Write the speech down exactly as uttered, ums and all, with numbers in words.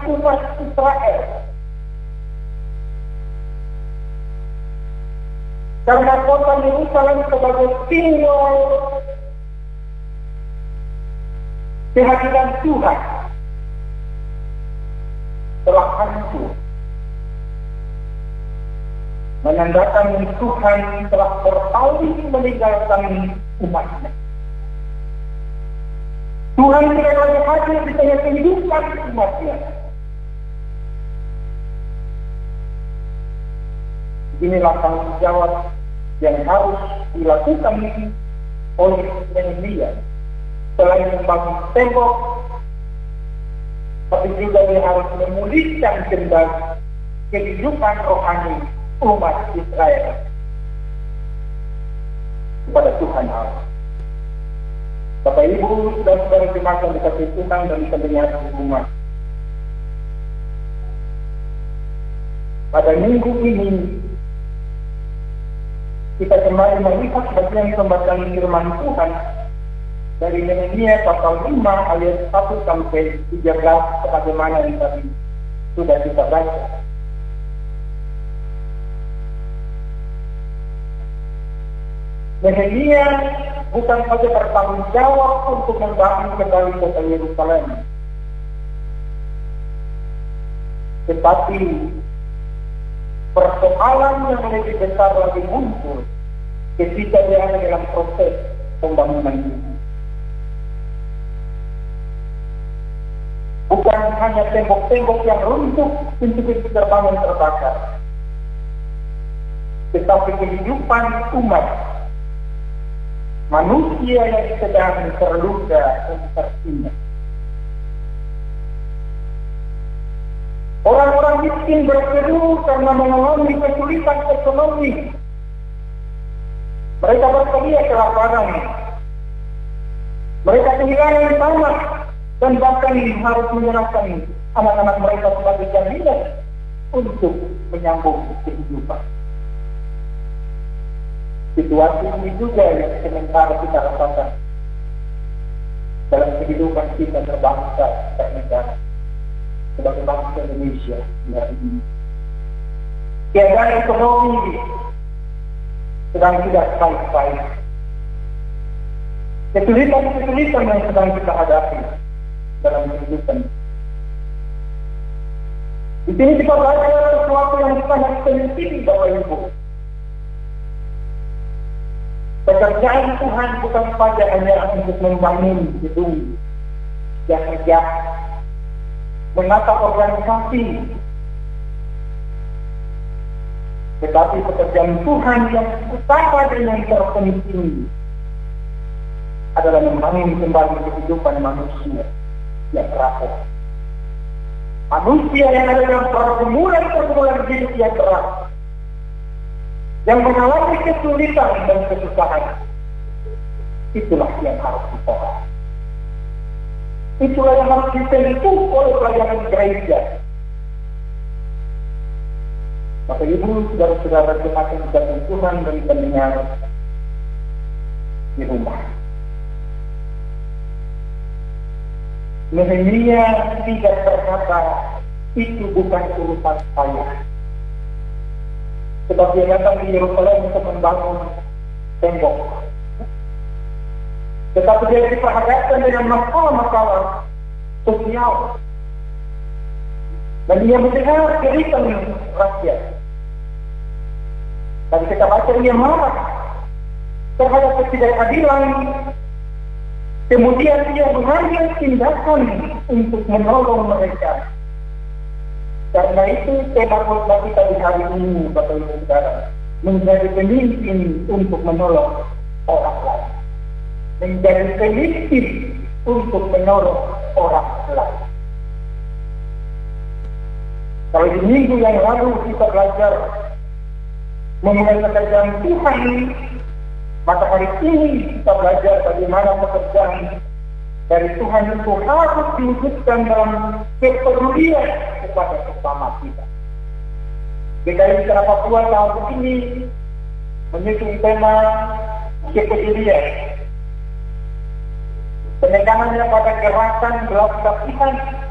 umat Israel. Karena kota Yerusalem sebagai simbol kehadiran Tuhan telah hancur, menandakan Tuhan telah berpaling meninggalkan umatnya. Tuhan tidak lagi hadir di tengah kehidupan umatnya. Inilah tanggung jawab yang harus dilakukan oleh Nehemia. Selain membangun tembok, tapi juga dia harus memulihkan kembali kehidupan rohani umat Israel kepada Tuhan Allah. Bapak Ibu dan saudara jemaat yang dikasihi Tuhan dan pendengar di rumah, pada minggu ini kita kembali melihat bagian pembacaan firman Tuhan dari Nehemia pasal lima ayat satu sampai tiga belas sebagaimana yang tadi sudah kita baca. Nehemia bukan saja bertanggung jawab untuk membangun kembali kota Yerusalem, tetapi persoalan yang lebih besar lagi muncul ketika dia ada dalam proses pembangunan ini. Bukan hanya tembok-tembok yang runtuh, pintu-pintu terbangun terbakar, tetapi kehidupan umat manusia yang sedang terluka dan tertindas. Orang-orang miskin berseru karena mengalami kesulitan ekonomi. Mereka bersedia kelaparan. Mereka kehilangan tanah dan bahkan harus menyerahkan anak-anak mereka sebagai jaminan untuk menyambung kehidupan. Situasi ini juga yang sementara kita rasakan dalam kehidupan kita berbangsa dan negara sebagai bangsa Indonesia hari ini. Keadaan ekonomi sedang tidak baik-baik. Kesulitan-kesulitan yang sedang kita hadapi dalam kehidupan. Di sini kita belajar sesuatu yang sangat penting, Bapak Ibu. Pekerjaan Tuhan bukan saja hanya untuk membangun gedung yang megah, menata organisasi, tetapi pekerjaan Tuhan yang utama dan yang terpenting adalah membangun kembali kehidupan manusia yang terakhir. Manusia yang ada dalam pergumulan-pergumulan hidup yang keras, yang mengalami kesulitan dan kesusahan, itulah yang harus ditolak. Itulah yang harus disentuh oleh pelayanan gereja. Bapak Ibu, saudara-saudara jemaat yang dikasihi Tuhan dan pendengar di rumah, Nehemia tidak berkata, itu bukan urusan saya. Sebab dia datang di Yerusalem untuk membangun tembok. Tetapi dia diperhadapkan dengan masalah-masalah sosial. Dan dia mendengar cerita rakyat. Dan kita baca dia marah terhadap ketidakadilan. Kemudian dia mengambil tindakan untuk menolong mereka. Karena itu tema khotbah kita di hari ini, Bapak Ibu Saudara, menjadi pemimpin untuk menolong orang lain, menjadi pemimpin untuk menolong orang lain. Kalau di minggu yang lalu kita belajar mengenai pekerjaan Tuhan, maka hari ini kita belajar bagaimana pekerjaan dari Tuhan itu harus diwujudkan dalam kepedulian kepada sesama kita. G K I secara Papua tahun ini menyusun tema kepedulian, penekanannya pada gerakan belas kasihan